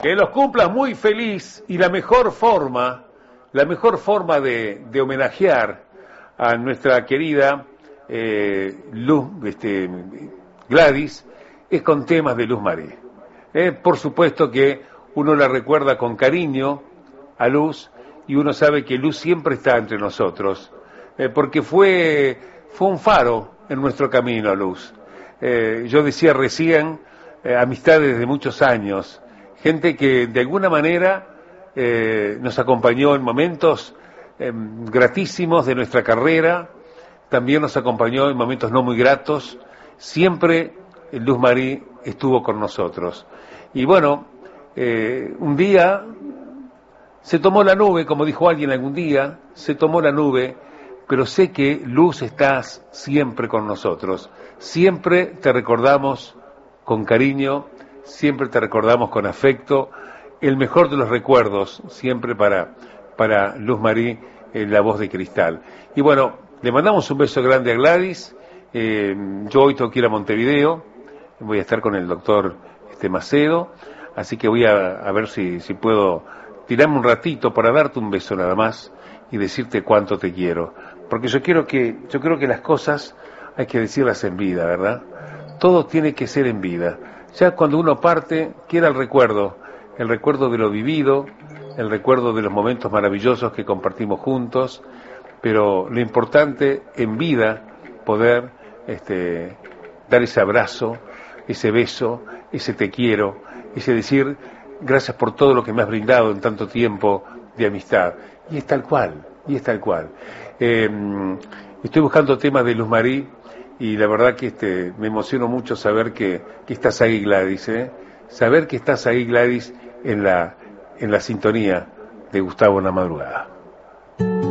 Que los cumplas muy feliz y la mejor forma de homenajear a nuestra querida Luz, Gladys, es con temas de Luz Marí. Por supuesto que uno la recuerda con cariño a Luz y uno sabe que Luz siempre está entre nosotros, porque fue un faro en nuestro camino, Luz. Yo decía recién, amistades de muchos años, gente que de alguna manera nos acompañó en momentos gratísimos de nuestra carrera, también nos acompañó en momentos no muy gratos, siempre Luz Marí estuvo con nosotros. Y bueno, un día se tomó la nube, como dijo alguien algún día, se tomó la nube, pero sé que Luz estás siempre con nosotros, siempre te recordamos con cariño, siempre te recordamos con afecto, el mejor de los recuerdos, siempre para Luz Marí, la voz de cristal. Y bueno, le mandamos un beso grande a Gladys. Yo hoy tengo que ir a Montevideo, voy a estar con el doctor Macedo, así que voy a ver si puedo tirarme un ratito para darte un beso nada más y decirte cuánto te quiero, porque yo creo que las cosas hay que decirlas en vida, ¿verdad? Todo tiene que ser en vida. Ya cuando uno parte, queda el recuerdo de lo vivido, el recuerdo de los momentos maravillosos que compartimos juntos, pero lo importante en vida, poder dar ese abrazo, ese beso, ese te quiero, ese decir gracias por todo lo que me has brindado en tanto tiempo de amistad. Y es tal cual. Estoy buscando temas de Luz Marí y la verdad que me emociono mucho saber que estás ahí, Gladys, saber que estás ahí, Gladys, en la sintonía de Gustavo en la madrugada.